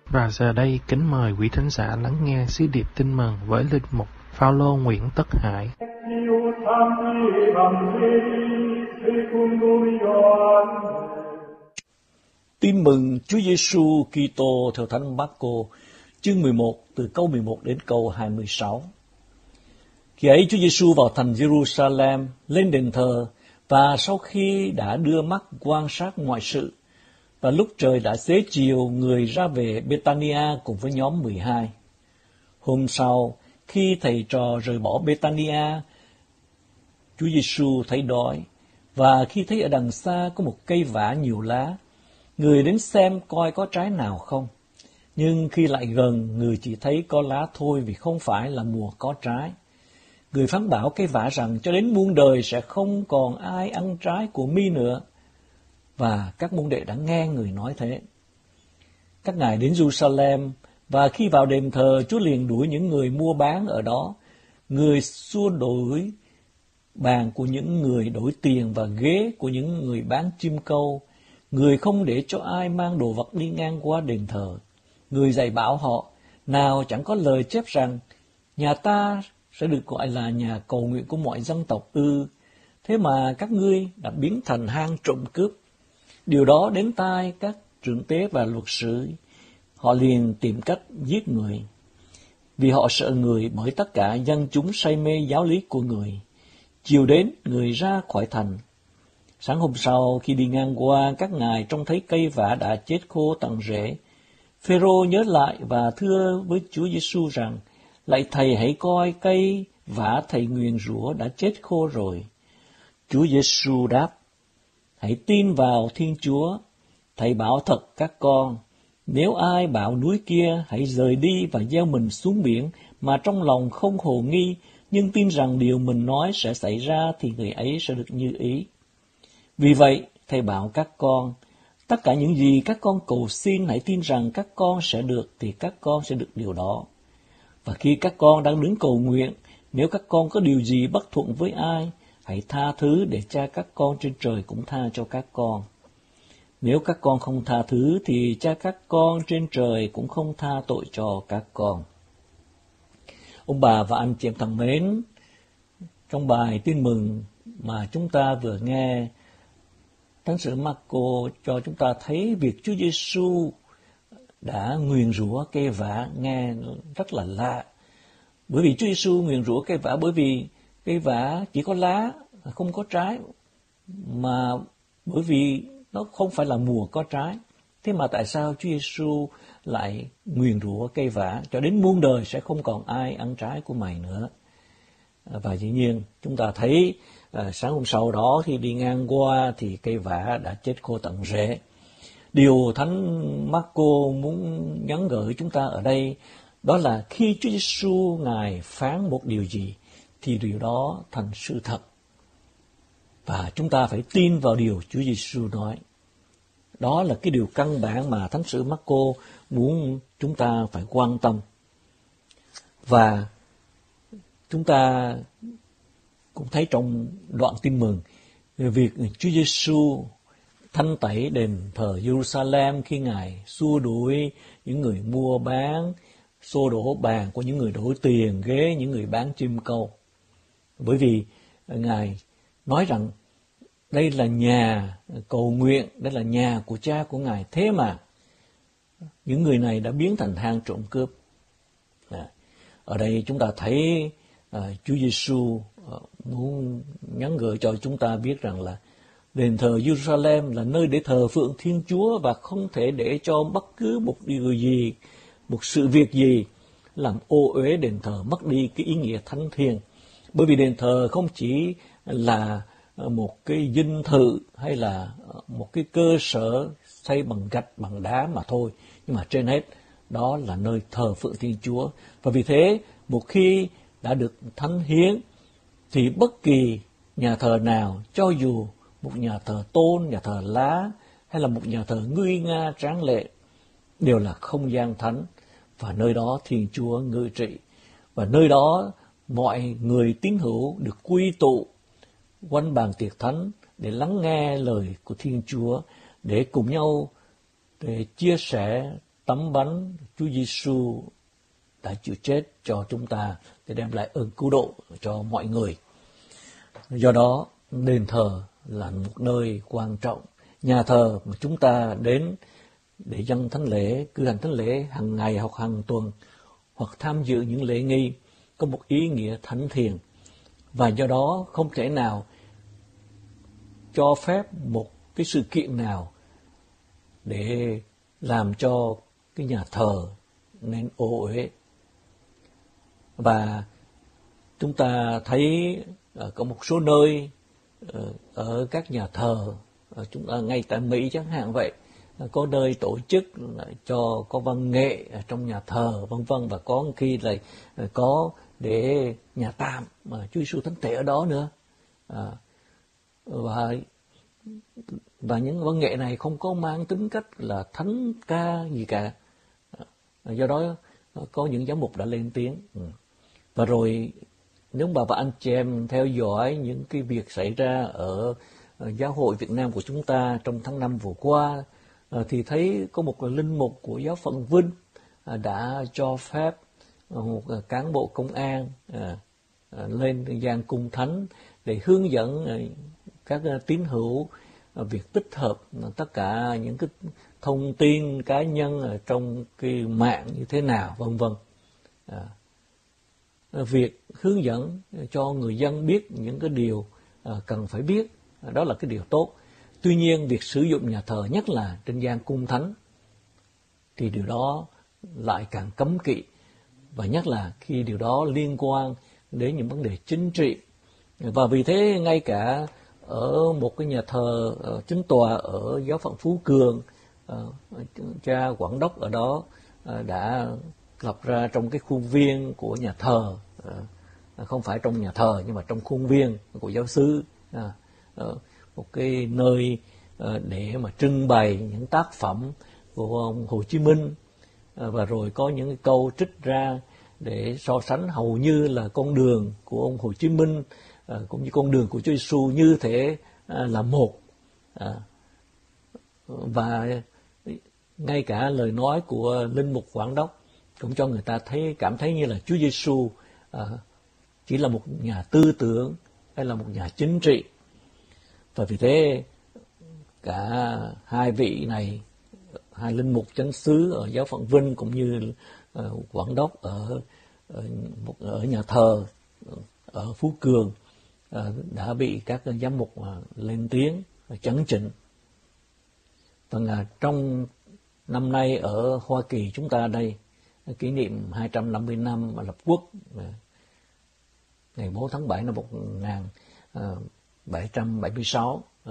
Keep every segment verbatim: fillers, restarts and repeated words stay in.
Và giờ đây kính mời quý thính giả lắng nghe sứ điệp tin mừng với linh mục Phao-lô Nguyễn Tất Hải. Tin mừng Chúa Giêsu Kitô theo Thánh Mác-cô, chương mười một từ câu mười một đến câu hai mươi sáu. Khi ấy Chúa Giêsu vào thành Giê-ru-sa-lem, lên đền thờ, và sau khi đã đưa mắt quan sát mọi sự, và lúc trời đã xế chiều, người ra về Bê-ta-ni-a cùng với nhóm mười hai. Hôm sau, khi thầy trò rời bỏ Bê-ta-ni-a, Chúa Giêsu thấy đói, và khi thấy ở đằng xa có một cây vả nhiều lá, người đến xem coi có trái nào không. Nhưng khi lại gần, người chỉ thấy có lá thôi, vì không phải là mùa có trái. Người phán bảo cây vả rằng cho đến muôn đời sẽ không còn ai ăn trái của mi nữa. Và các môn đệ đã nghe người nói thế. Các ngài đến Giê-ru-sa-lem, và khi vào đền thờ, Chúa liền đuổi những người mua bán ở đó. Người xua đuổi bàn của những người đổi tiền và ghế của những người bán chim câu. Người không để cho ai mang đồ vật đi ngang qua đền thờ. Người dạy bảo họ, nào chẳng có lời chép rằng, nhà ta sẽ được gọi là nhà cầu nguyện của mọi dân tộc ư. Thế mà các ngươi đã biến thành hang trộm cướp. Điều đó đến tai các trưởng tế và luật sư. Họ liền tìm cách giết người, vì họ sợ người, bởi tất cả dân chúng say mê giáo lý của người. Chiều đến, người ra khỏi thành. Sáng hôm sau, khi đi ngang qua, các ngài trông thấy cây vả đã chết khô tận rễ. Phêrô nhớ lại và thưa với Chúa Giêsu rằng, lạy thầy, hãy coi cây vả thầy nguyền rủa đã chết khô rồi. Chúa Giêsu đáp, hãy tin vào Thiên Chúa. Thầy bảo thật các con, nếu ai bảo núi kia hãy rời đi và gieo mình xuống biển, mà trong lòng không hồ nghi, nhưng tin rằng điều mình nói sẽ xảy ra, thì người ấy sẽ được như ý. Vì vậy, thầy bảo các con, tất cả những gì các con cầu xin, hãy tin rằng các con sẽ được, thì các con sẽ được điều đó. Và khi các con đang đứng cầu nguyện, nếu các con có điều gì bất thuận với ai, hãy tha thứ, để Cha các con trên trời cũng tha cho các con. Nếu các con không tha thứ, thì Cha các con trên trời cũng không tha tội cho các con. Ông bà và anh chị em thân mến, trong bài tin mừng mà chúng ta vừa nghe, Thánh sử Mác-cô cho chúng ta thấy việc Chúa Giêsu đã nguyền rủa cây vả nghe rất là lạ. Bởi vì Chúa Giêsu nguyền rủa cây vả bởi vì cây vả chỉ có lá, không có trái, mà bởi vì nó không phải là mùa có trái. Thế mà tại sao Chúa Giêsu lại nguyền rủa cây vả cho đến muôn đời sẽ không còn ai ăn trái của mày nữa? Và dĩ nhiên chúng ta thấy à, sáng hôm sau đó khi đi ngang qua thì cây vả đã chết khô tận rễ. Điều Thánh Mác-cô muốn nhắn gửi chúng ta ở đây đó là khi Chúa Giêsu Ngài phán một điều gì thì điều đó thành sự thật. Và chúng ta phải tin vào điều Chúa Giêsu nói. Đó là cái điều căn bản mà Thánh sử Mác-cô muốn chúng ta phải quan tâm. Và chúng ta cũng thấy trong đoạn tin mừng về việc Chúa Giêsu thanh tẩy đền thờ Giê-ru-sa-lem khi Ngài xua đuổi những người mua bán, xô đổ bàn của những người đổi tiền, ghế những người bán chim câu. Bởi vì Ngài nói rằng đây là nhà cầu nguyện, đây là nhà của Cha của Ngài. Thế mà những người này đã biến thành hang trộm cướp. Ở đây chúng ta thấy uh, Chúa Giêsu uh, muốn nhắn gửi cho chúng ta biết rằng là đền thờ Giê-ru-sa-lem là nơi để thờ phượng Thiên Chúa, và không thể để cho bất cứ một điều gì, một sự việc gì làm ô uế đền thờ, mất đi cái ý nghĩa thánh thiêng. Bởi vì đền thờ không chỉ là một cái dinh thự hay là một cái cơ sở xây bằng gạch, bằng đá mà thôi, nhưng mà trên hết đó là nơi thờ phượng Thiên Chúa. Và vì thế, một khi đã được thánh hiến thì bất kỳ nhà thờ nào, cho dù một nhà thờ tôn, nhà thờ lá hay là một nhà thờ nguy nga tráng lệ, đều là không gian thánh, và nơi đó Thiên Chúa ngự trị. Và nơi đó mọi người tín hữu được quy tụ quanh bàn tiệc thánh để lắng nghe lời của Thiên Chúa, để cùng nhau để chia sẻ tấm bánh Chúa Giêsu đã chịu chết cho chúng ta để đem lại ơn cứu độ cho mọi người. Do đó, đền thờ là một nơi quan trọng. Nhà thờ mà chúng ta đến để dâng thánh lễ, cử hành thánh lễ hàng ngày hoặc hàng tuần, hoặc tham dự những lễ nghi có một ý nghĩa thánh thiêng. Và do đó không thể nào cho phép một cái sự kiện nào để làm cho cái nhà thờ nên ô uế. Và chúng ta thấy có một số nơi ở các nhà thờ, chúng ta ngay tại Mỹ chẳng hạn vậy, có nơi tổ chức cho có văn nghệ trong nhà thờ vân vân, và có khi là có để nhà tạm mà Chúa Giêsu thánh thể ở đó nữa. À, và và những văn nghệ này không có mang tính cách là thánh ca gì cả. À, do đó có những giám mục đã lên tiếng. Ừ. Và rồi nếu bà và anh chị em theo dõi những cái việc xảy ra ở giáo hội Việt Nam của chúng ta trong tháng năm vừa qua, thì thấy có một linh mục của giáo phận Vinh đã cho phép một cán bộ công an lên gian cung thánh để hướng dẫn các tín hữu việc tích hợp tất cả những cái thông tin cá nhân ở trong cái mạng như thế nào, vân vân. Việc hướng dẫn cho người dân biết những cái điều cần phải biết, đó là cái điều tốt. Tuy nhiên, việc sử dụng nhà thờ, nhất là trên gian cung thánh, thì điều đó lại càng cấm kỵ. Và nhất là khi điều đó liên quan đến những vấn đề chính trị. Và vì thế, ngay cả ở một cái nhà thờ chính tòa ở giáo phận Phú Cường, cha quản đốc ở đó đã lập ra trong cái khuôn viên của nhà thờ, không phải trong nhà thờ nhưng mà trong khuôn viên của giáo xứ, một cái nơi để mà trưng bày những tác phẩm của ông Hồ Chí Minh, và rồi có những cái câu trích ra để so sánh hầu như là con đường của ông Hồ Chí Minh cũng như con đường của Chúa Giêsu như thể là một. Và ngay cả lời nói của linh mục quản đốc cũng cho người ta thấy cảm thấy như là Chúa Giêsu chỉ là một nhà tư tưởng hay là một nhà chính trị. Và vì thế cả hai vị này, hai linh mục chánh xứ ở giáo phận Vinh cũng như uh, quản đốc ở, ở ở nhà thờ ở Phú Cường uh, đã bị các giám mục uh, lên tiếng uh, chấn chỉnh. Và uh, trong năm nay ở Hoa Kỳ chúng ta đây uh, kỷ niệm hai trăm năm mươi năm lập quốc, uh, ngày bốn tháng bảy năm một nghìn bảy trăm bảy mươi sáu, uh,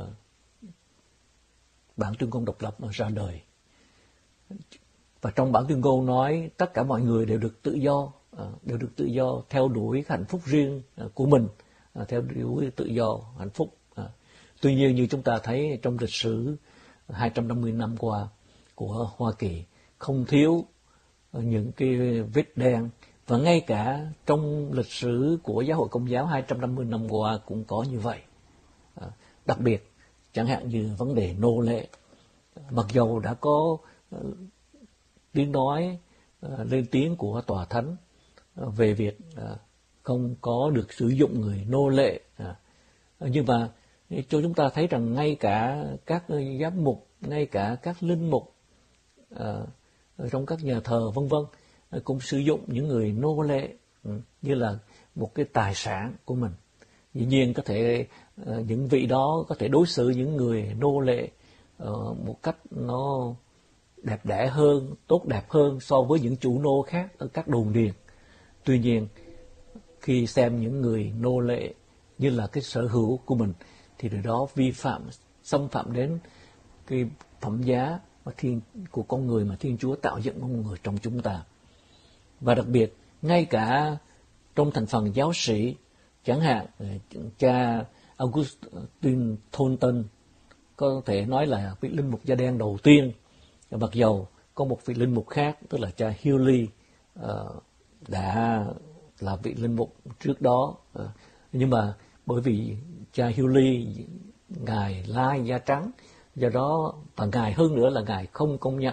bản tuyên ngôn độc lập ra đời. Và trong bản tuyên ngôn nói tất cả mọi người đều được tự do, đều được tự do theo đuổi hạnh phúc riêng của mình, theo đuổi tự do hạnh phúc. Tuy nhiên như chúng ta thấy trong lịch sử hai trăm năm mươi năm qua của Hoa Kỳ không thiếu những cái vết đen, và ngay cả trong lịch sử của giáo hội Công giáo hai trăm năm mươi năm qua cũng có như vậy. Đặc biệt chẳng hạn như vấn đề nô lệ, mặc dầu đã có uh, tiếng nói uh, lên tiếng của tòa thánh uh, về việc uh, không có được sử dụng người nô lệ, uh, nhưng mà cho chúng ta thấy rằng ngay cả các giám mục, ngay cả các linh mục uh, trong các nhà thờ vân vân uh, cũng sử dụng những người nô lệ uh, như là một cái tài sản của mình. Dĩ nhiên có thể uh, những vị đó có thể đối xử những người nô lệ uh, một cách nó đẹp đẽ hơn, tốt đẹp hơn so với những chủ nô khác ở các đồn điền. Tuy nhiên khi xem những người nô lệ như là cái sở hữu của mình thì điều đó vi phạm, xâm phạm đến cái phẩm giá mà thiên, của con người mà Thiên Chúa tạo dựng con người trong chúng ta. Và đặc biệt ngay cả trong thành phần giáo sĩ, chẳng hạn cha Augustine Thornton có thể nói là vị linh mục da đen đầu tiên, mặc dầu có một vị linh mục khác tức là cha Hewley uh, đã là vị linh mục trước đó, uh, nhưng mà bởi vì cha Hewley ngài lai da trắng, do đó và ngài hơn nữa là ngài không công nhận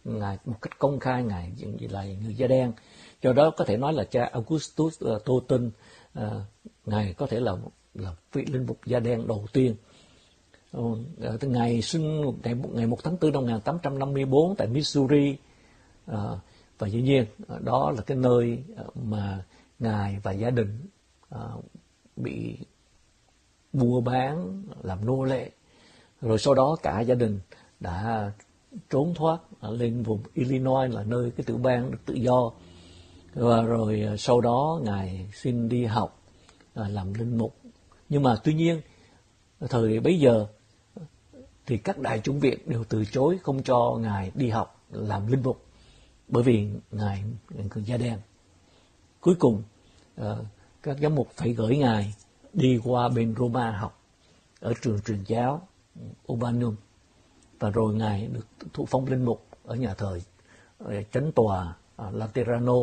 Ngài một cách công khai, Ngài là người da đen. Do đó có thể nói là cha Augustus uh, Toten, uh, Ngài có thể là là vị linh mục da đen đầu tiên. Uh, từ ngày sinh ngày ngày một tháng tư năm một nghìn tám trăm năm mươi tư tại Missouri, uh, và dĩ nhiên uh, đó là cái nơi uh, mà Ngài và gia đình uh, bị mua bán làm nô lệ. Rồi sau đó cả gia đình đã trốn thoát lên vùng Illinois, là nơi cái tiểu bang được tự do. Và rồi sau đó Ngài xin đi học làm linh mục. Nhưng mà tuy nhiên thời bấy giờ thì các đại chủng viện đều từ chối không cho Ngài đi học làm linh mục, bởi vì Ngài người da đen. Cuối cùng các giám mục phải gửi Ngài đi qua bên Roma học ở trường truyền giáo Urbanum, và rồi Ngài được thụ phong linh mục ở nhà thờ chánh tòa Laterano,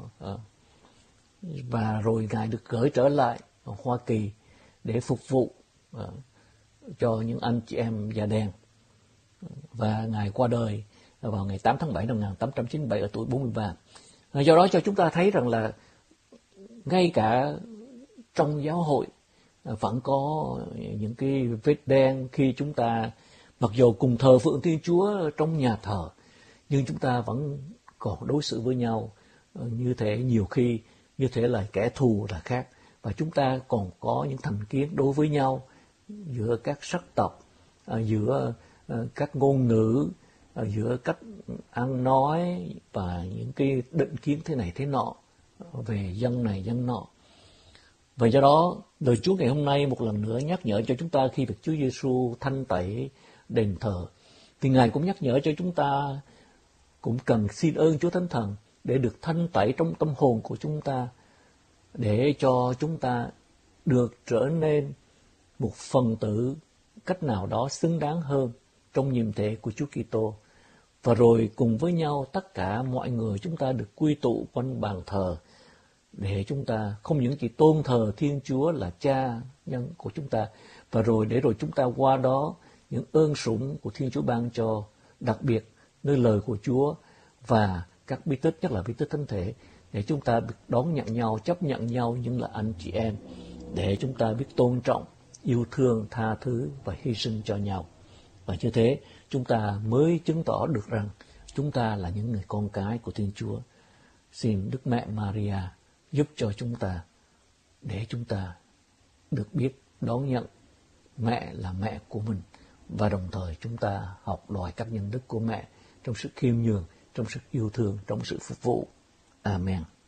và rồi Ngài được gửi trở lại Hoa Kỳ để phục vụ cho những anh chị em da đen. Và Ngài qua đời vào ngày tám tháng bảy năm một nghìn tám trăm chín mươi bảy ở tuổi bốn mươi ba. Do đó cho chúng ta thấy rằng là ngay cả trong giáo hội vẫn có những cái vết đen khi chúng ta mặc dù cùng thờ phượng Thiên Chúa trong nhà thờ, nhưng chúng ta vẫn còn đối xử với nhau như thế, nhiều khi như thế là kẻ thù là khác, và chúng ta còn có những thành kiến đối với nhau giữa các sắc tộc, giữa các ngôn ngữ, giữa cách ăn nói và những cái định kiến thế này thế nọ về dân này dân nọ. Và do đó lời Chúa ngày hôm nay một lần nữa nhắc nhở cho chúng ta, khi việc Chúa Giêsu thanh tẩy đền thờ thì Ngài cũng nhắc nhở cho chúng ta cũng cần xin ơn Chúa Thánh Thần để được thanh tẩy trong tâm hồn của chúng ta, để cho chúng ta được trở nên một phần tử cách nào đó xứng đáng hơn trong nhiệm thể của Chúa Kitô. Và rồi cùng với nhau tất cả mọi người chúng ta được quy tụ quanh bàn thờ, để chúng ta không những chỉ tôn thờ Thiên Chúa là Cha nhân của chúng ta, và rồi để rồi chúng ta qua đó những ơn sủng của Thiên Chúa ban cho, đặc biệt nơi lời của Chúa và các bí tích, nhất là bí tích thánh thể, để chúng ta biết đón nhận nhau, chấp nhận nhau như là anh chị em, để chúng ta biết tôn trọng, yêu thương, tha thứ và hy sinh cho nhau. Và như thế chúng ta mới chứng tỏ được rằng chúng ta là những người con cái của Thiên Chúa. Xin Đức Mẹ Maria giúp cho chúng ta, để chúng ta được biết đón nhận mẹ là mẹ của mình, và đồng thời chúng ta học đòi các nhân đức của mẹ trong sự khiêm nhường, trong sự yêu thương, trong sự phục vụ. Amen.